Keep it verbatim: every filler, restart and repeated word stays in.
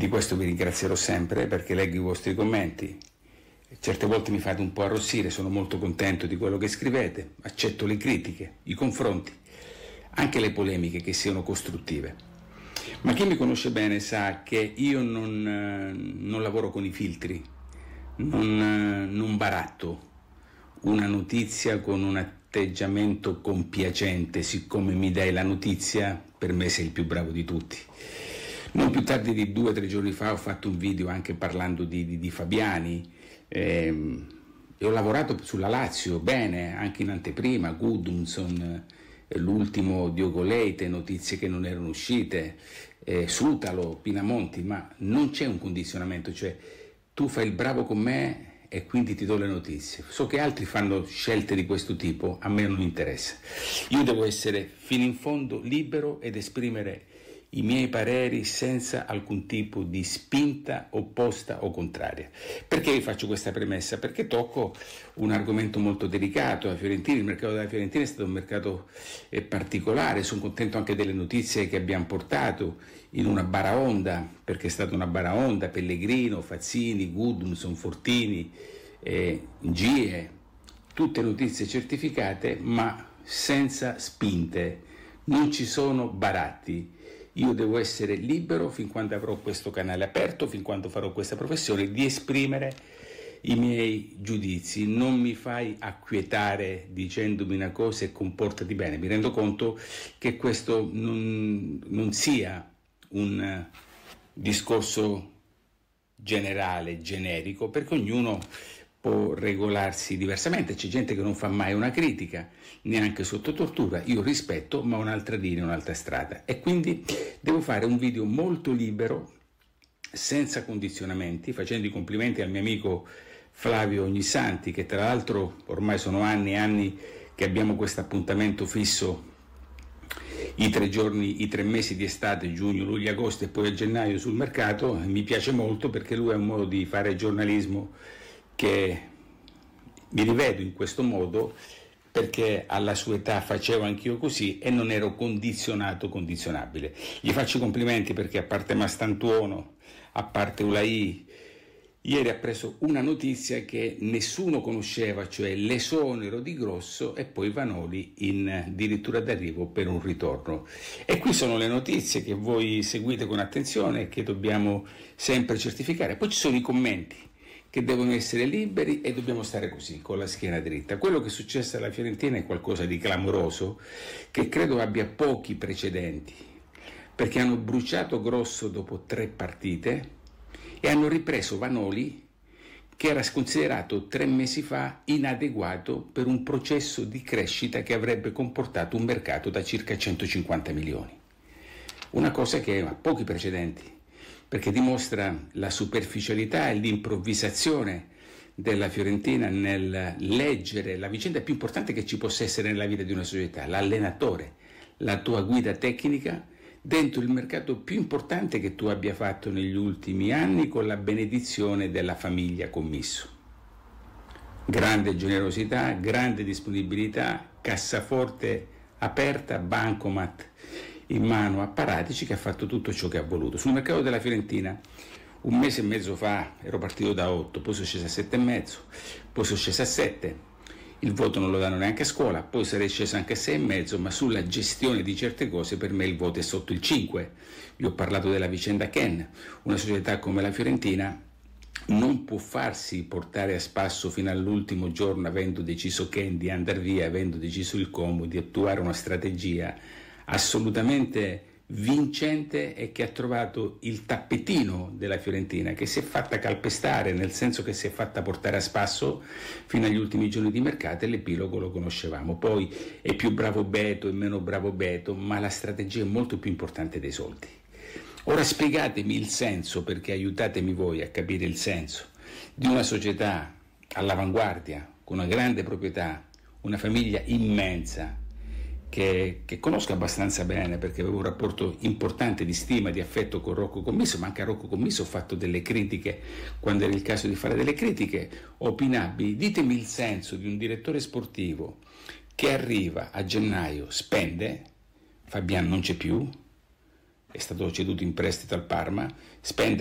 di questo vi ringrazierò sempre, perché leggo i vostri commenti. Certe volte mi fate un po' arrossire, sono molto contento di quello che scrivete, accetto le critiche, i confronti, anche le polemiche che siano costruttive. Ma chi mi conosce bene sa che io non, non lavoro con i filtri, non, non baratto una notizia con un atteggiamento compiacente. Siccome mi dai la notizia, per me sei il più bravo di tutti. Non più tardi di due o tre giorni fa ho fatto un video anche parlando di, di, di Fabiani, ehm, e ho lavorato sulla Lazio bene, anche in anteprima, Gudmundsson, eh, l'ultimo Diogo Leite, notizie che non erano uscite, eh, Sutalo, Pinamonti, ma non c'è un condizionamento, cioè tu fai il bravo con me e quindi ti do le notizie. So che altri fanno scelte di questo tipo, a me non interessa. Io devo essere fino in fondo libero ed esprimere i miei pareri senza alcun tipo di spinta opposta o contraria. Perché vi faccio questa premessa? Perché tocco un argomento molto delicato. La Fiorentina, il mercato della Fiorentina è stato un mercato eh, particolare. Sono contento anche delle notizie che abbiamo portato in una baraonda, perché è stata una baraonda: Pellegrino, Fazzini, Gudmundsson, Fortini, eh, Gie, tutte notizie certificate ma senza spinte, non ci sono baratti. Io devo essere libero, fin quando avrò questo canale aperto, fin quando farò questa professione, di esprimere i miei giudizi. Non mi fai acquietare dicendomi una cosa e comportati bene. Mi rendo conto che questo non, non sia un discorso generale, generico, perché ognuno può regolarsi diversamente. C'è gente che non fa mai una critica, neanche sotto tortura. Io rispetto, ma un'altra linea, un'altra strada. E quindi devo fare un video molto libero, senza condizionamenti, facendo i complimenti al mio amico Flavio Ognissanti, che tra l'altro ormai sono anni e anni che abbiamo questo appuntamento fisso, i tre giorni, i tre mesi di estate, giugno, luglio, agosto e poi a gennaio sul mercato. Mi piace molto perché lui ha un modo di fare giornalismo che mi rivedo in questo modo, perché alla sua età facevo anch'io così e non ero condizionato, condizionabile. Gli faccio i complimenti perché, a parte Mastantuono, a parte Ulai, ieri ha preso una notizia che nessuno conosceva, cioè l'esonero di Grosso e poi Vanoli in addirittura d'arrivo per un ritorno. E qui sono le notizie che voi seguite con attenzione e che dobbiamo sempre certificare. Poi ci sono i commenti che devono essere liberi e dobbiamo stare così, con la schiena dritta. Quello che è successo alla Fiorentina è qualcosa di clamoroso, che credo abbia pochi precedenti, perché hanno bruciato Grosso dopo tre partite e hanno ripreso Vanoli, che era considerato tre mesi fa inadeguato per un processo di crescita che avrebbe comportato un mercato da circa centocinquanta milioni. Una cosa che ha pochi precedenti, perché dimostra la superficialità e l'improvvisazione della Fiorentina nel leggere la vicenda più importante che ci possa essere nella vita di una società, l'allenatore, la tua guida tecnica dentro il mercato più importante che tu abbia fatto negli ultimi anni, con la benedizione della famiglia Commisso. Grande generosità, grande disponibilità, cassaforte aperta, bancomat in mano a Paratici, che ha fatto tutto ciò che ha voluto. Sul mercato della Fiorentina un mese e mezzo fa ero partito da otto, poi sono sceso a sette e mezzo, poi sono sceso a sette, il voto non lo danno neanche a scuola, poi sarei sceso anche a sei e mezzo, ma sulla gestione di certe cose per me il voto è sotto il cinque. Vi ho parlato della vicenda Ken. Una società come la Fiorentina non può farsi portare a spasso fino all'ultimo giorno, avendo deciso Ken di andare via, avendo deciso il Como di attuare una strategia assolutamente vincente e che ha trovato il tappetino della Fiorentina, che si è fatta calpestare, nel senso che si è fatta portare a spasso fino agli ultimi giorni di mercato, e l'epilogo lo conoscevamo. Poi è più bravo Beto e meno bravo Beto, ma la strategia è molto più importante dei soldi. Ora spiegatemi il senso, perché aiutatemi voi a capire il senso di una società all'avanguardia, con una grande proprietà, una famiglia immensa, Che, che conosco abbastanza bene, perché avevo un rapporto importante di stima, di affetto con Rocco Commisso, ma anche a Rocco Commisso ho fatto delle critiche quando era il caso di fare delle critiche opinabili. Ditemi il senso di un direttore sportivo che arriva a gennaio, spende, Fabian non c'è più, è stato ceduto in prestito al Parma, spende